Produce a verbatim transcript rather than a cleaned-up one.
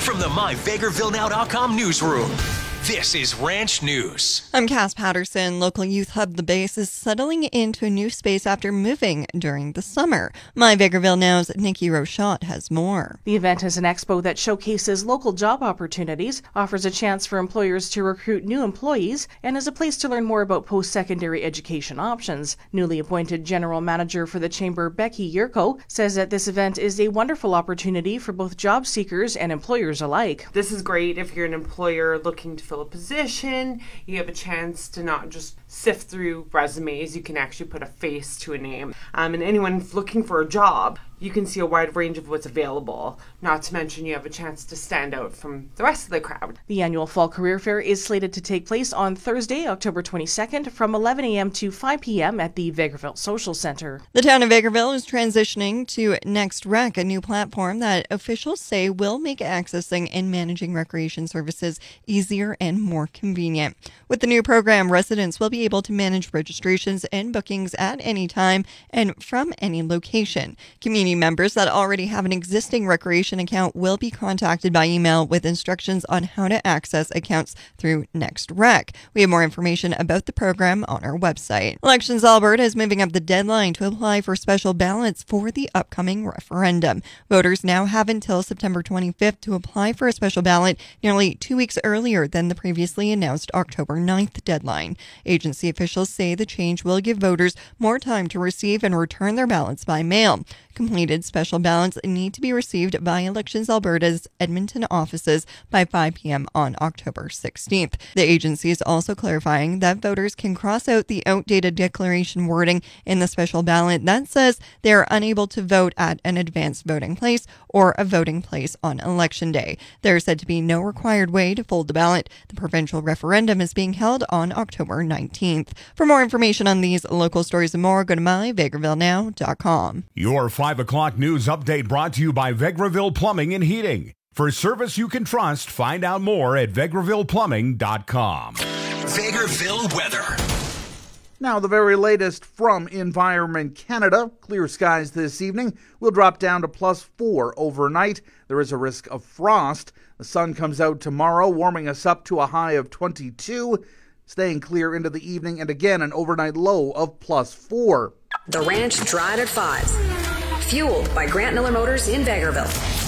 from the my vegreville now dot com newsroom. This is Ranch News. I'm Cass Patterson. Local youth hub The Base is settling into a new space after moving during the summer. My Vegreville Now's Nikki Rochot has more. The event is an expo that showcases local job opportunities, offers a chance for employers to recruit new employees, and is a place to learn more about post-secondary education options. Newly appointed General Manager for the Chamber, Becky Yurko, says that this event is a wonderful opportunity for both job seekers and employers alike. This is great if you're an employer looking to fill a position. You have a chance to not just sift through resumes, you can actually put a face to a name. Um, and anyone looking for a job, you can see a wide range of what's available. Not to mention you have a chance to stand out from the rest of the crowd. The annual Fall Career Fair is slated to take place on Thursday, October twenty-second from eleven a.m. to five p.m. at the Vegreville Social Center. The town of Vegreville is transitioning to NextRec, a new platform that officials say will make accessing and managing recreation services easier and more convenient. With the new program, residents will be able to manage registrations and bookings at any time and from any location. Community members that already have an existing recreation account will be contacted by email with instructions on how to access accounts through NextRec. We have more information about the program on our website. Elections Alberta is moving up the deadline to apply for special ballots for the upcoming referendum. Voters now have until September twenty-fifth to apply for a special ballot, nearly two weeks earlier than the previously announced October ninth deadline. Agency officials say the change will give voters more time to receive and return their ballots by mail. Completed special ballots need to be received by Elections Alberta's Edmonton offices by five p.m. on October sixteenth. The agency is also clarifying that voters can cross out the outdated declaration wording in the special ballot that says they are unable to vote at an advanced voting place or a voting place on Election Day. There is said to be no required way to fold the ballot. The provincial referendum is being held on October nineteenth. For more information on these local stories and more, go to my vegreville now dot com. Your five o'clock news update brought to you by Vegreville Plumbing and Heating. For service you can trust, find out more at vegreville plumbing dot com. Vegreville weather. Now, the very latest from Environment Canada. Clear skies this evening. We'll drop down to plus four overnight. There is a risk of frost. The sun comes out tomorrow, warming us up to a high of twenty-two. Staying clear into the evening, and again, an overnight low of plus four. The Ranch Dried at five. Fueled by Grant Miller Motors in Vegreville.